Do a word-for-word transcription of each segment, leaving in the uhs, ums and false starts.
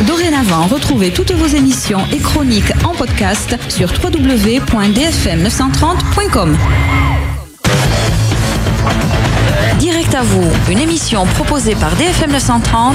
Dorénavant, retrouvez toutes vos émissions et chroniques en podcast sur w w w point d f m neuf cent trente point com. Direct à vous, une émission proposée par D F M neuf cent trente.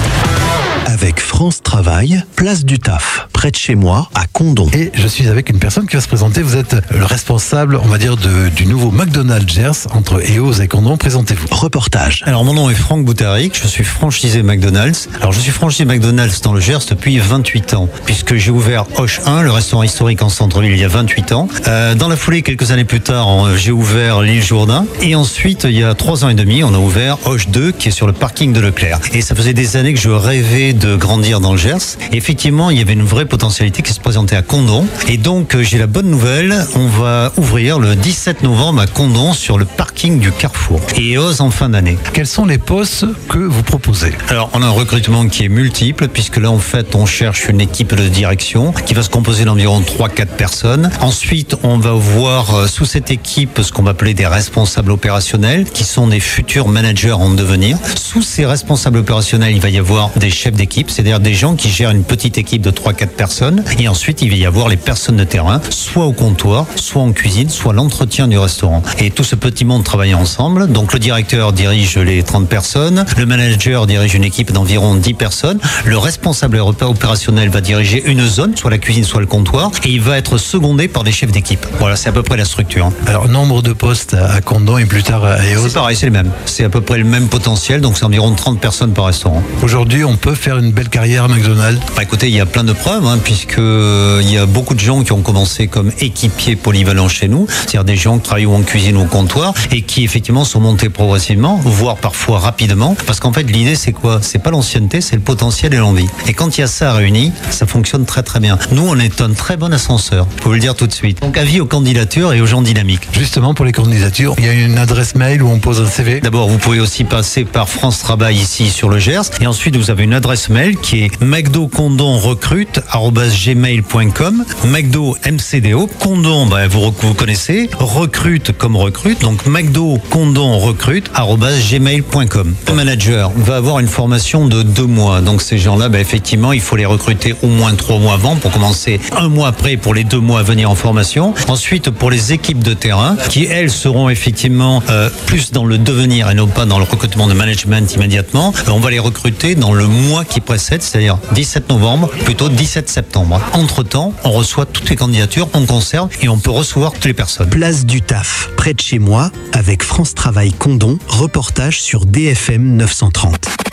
Avec France Travail, place du Taf, près de chez moi, à Condom. Et je suis avec une personne qui va se présenter. Vous êtes le responsable, on va dire, de, du nouveau McDonald's Gers entre Eauze et Condom. Présentez-vous. Reportage. Alors, mon nom est Franck Boutaric, je suis franchisé McDonald's. Alors, je suis franchisé McDonald's dans le Gers depuis vingt-huit ans, puisque j'ai ouvert Hoche un, le restaurant historique en centre-ville, il y a vingt-huit ans. Euh, dans la foulée, quelques années plus tard, j'ai ouvert l'île Jourdain. Et ensuite, il y a trois ans et demi, on a ouvert Hoche deux, qui est sur le parking de Leclerc. Et ça faisait des années que je rêvais de grandir dans le Gers. Et effectivement, il y avait une vraie potentialité qui se présentait à Condom. Et donc, j'ai la bonne nouvelle, on va ouvrir le dix-sept novembre à Condom sur le parking du Carrefour. Et Eauze en fin d'année. Quels sont les postes que vous proposez? Alors, on a un recrutement qui est multiple, puisque là, en fait, on cherche une équipe de direction qui va se composer d'environ trois à quatre personnes. Ensuite, on va voir sous cette équipe ce qu'on va appeler des responsables opérationnels, qui sont des futurs managers en devenir. Sous ces responsables opérationnels, il va y avoir des chefs d'équipe, c'est-à-dire des gens qui gèrent une petite équipe de trois à quatre personnes. Et ensuite, il va y avoir les personnes de terrain, soit au comptoir, soit en cuisine, soit l'entretien du restaurant. Et tout ce petit monde travaille ensemble. Donc, le directeur dirige les trente personnes, le manager dirige une équipe d'environ dix personnes, le responsable opérationnel va diriger une zone, soit la cuisine, soit le comptoir, et il va être secondé par des chefs d'équipe. Voilà, c'est à peu près la structure. Alors, nombre de postes à Condom et plus tard à Eauze? C'est pareil, c'est le même. C'est à peu près le même potentiel, donc c'est environ trente personnes par restaurant. Aujourd'hui, on peut faire une belle carrière à McDonald's? Bah écoutez, il y a plein de preuves, hein, puisque euh, il y a beaucoup de gens qui ont commencé comme équipiers polyvalents chez nous, c'est-à-dire des gens qui travaillent ou en cuisine ou au comptoir, et qui effectivement sont montés progressivement, voire parfois rapidement, parce qu'en fait l'idée c'est quoi? C'est pas l'ancienneté, c'est le potentiel et l'envie. Et quand il y a ça réuni, ça fonctionne très très bien. Nous, on est un très bon ascenseur, je peux vous le dire tout de suite. Donc avis aux candidatures et aux gens dynamiques. Justement, pour les candidatures, il y a une adresse mail où on pose un C V? D'abord, vous pouvez aussi passer par France Travail ici sur le Gers, et ensuite vous avez une adresse mail qui est mcdocondonrecrute arobase gmail point com. McDo M C D O, Condom, bah, vous, vous connaissez, recrute comme recrute, donc mcdocondonrecrute arobase gmail point com. Le manager va avoir une formation de deux mois, donc ces gens-là, bah, effectivement, il faut les recruter au moins trois mois avant pour commencer un mois après pour les deux mois à venir en formation. Ensuite, pour les équipes de terrain, qui elles seront effectivement euh, plus dans le devenir et non pas dans le recrutement de management immédiatement, on va les recruter dans le mois qui précède, c'est-à-dire dix-sept novembre, plutôt dix-sept septembre. Entre-temps, on reçoit toutes les candidatures, on conserve et on peut recevoir toutes les personnes. Place du Taf, près de chez moi, avec France Travail Condom, reportage sur D F M neuf cent trente.